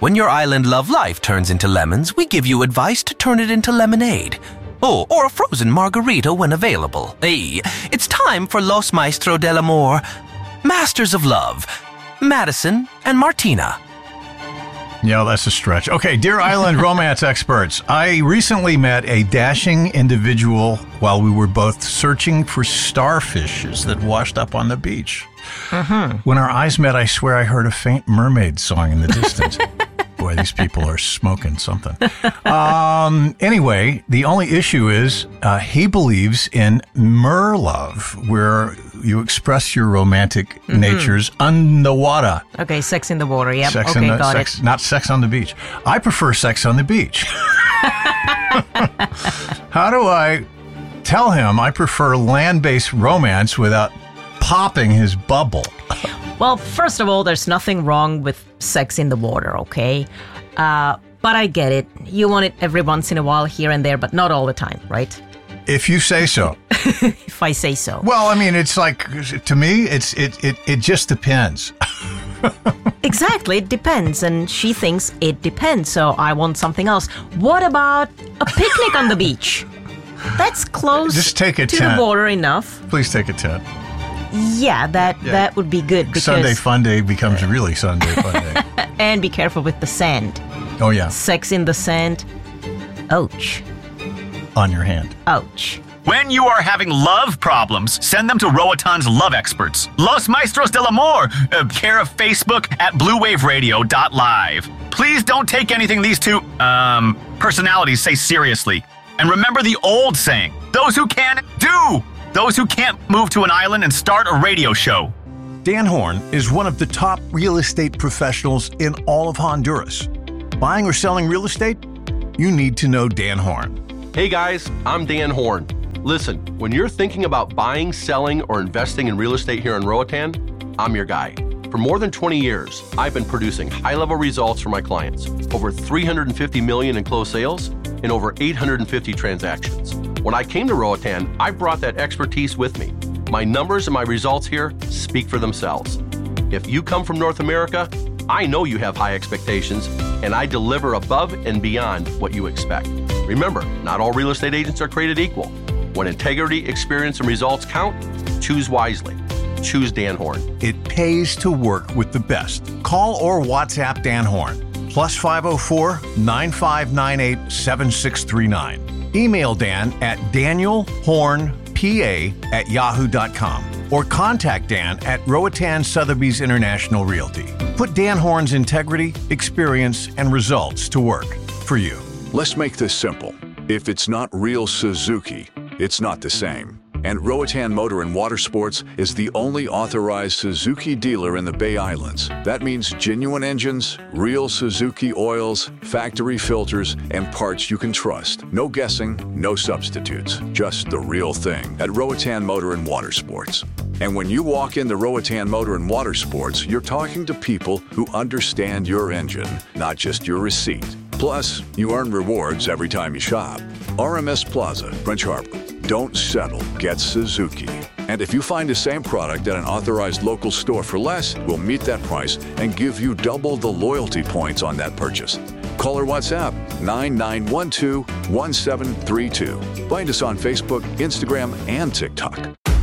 When your island love life turns into lemons, we give you advice to turn it into lemonade. Oh, or a frozen margarita when available. Hey, it's time for Los Maestros del Amor, Masters of Love, Madison and Martina. Yeah, that's a stretch. Okay, dear island romance experts, I recently met a dashing individual while we were both searching for starfishes that washed up on the beach. When our eyes met, I swear I heard a faint mermaid song in the distance. Boy, these people are smoking something. Anyway, the only issue is he believes in merlove, where you express your romantic natures on the water. Okay, sex in the water. Yep. Sex okay, in the, got sex, it. Not sex on the beach. I prefer sex on the beach. How do I tell him I prefer land-based romance without popping his bubble? Well, first of all, there's nothing wrong with sex in the water, okay? But I get it. You want it every once in a while here and there, but not all the time, right? If you say so. If I say so. Well, I mean, it's like, to me, it just depends. Exactly, it depends. And she thinks it depends, so I want something else. What about a picnic on the beach? That's close Just take a to tent. the water enough. Please take a tent. Yeah, that would be good. Because, Sunday fun day becomes really Sunday fun day. And be careful with the sand. Oh, yeah. Sex in the sand. Ouch. On your hand. Ouch. When you are having love problems, send them to Roatan's love experts. Los Maestros del Amor, care of Facebook at bluewaveradio.live. Please don't take anything these two, personalities say seriously. And remember the old saying, those who can, do. Those who can't move to an island and start a radio show. Dan Horn is one of the top real estate professionals in all of Honduras. Buying or selling real estate? You need to know Dan Horn. Hey guys, I'm Dan Horn. Listen, when you're thinking about buying, selling, or investing in real estate here in Roatan, I'm your guy. For more than 20 years, I've been producing high-level results for my clients. Over $350 million in closed sales and over 850 transactions. When I came to Roatan, I brought that expertise with me. My numbers and my results here speak for themselves. If you come from North America, I know you have high expectations, and I deliver above and beyond what you expect. Remember, not all real estate agents are created equal. When integrity, experience, and results count, choose wisely. Choose Dan Horn. It pays to work with the best. Call or WhatsApp Dan Horn. Plus 504-9598-7639. Email Dan at danielhornpa@yahoo.com or contact Dan at Roatan Sotheby's International Realty. Put Dan Horn's integrity, experience, and results to work for you. Let's make this simple. If it's not real Suzuki, it's not the same. And Roatan Motor and Water Sports is the only authorized Suzuki dealer in the Bay Islands. That means genuine engines, real Suzuki oils, factory filters, and parts you can trust. No guessing, no substitutes. Just the real thing at Roatan Motor and Water Sports. And when you walk into Roatan Motor and Water Sports, you're talking to people who understand your engine, not just your receipt. Plus, you earn rewards every time you shop. RMS Plaza, French Harbor. Don't settle. Get Suzuki. And if you find the same product at an authorized local store for less, we'll meet that price and give you double the loyalty points on that purchase. Call or WhatsApp 9912-1732. Find us on Facebook, Instagram, and TikTok.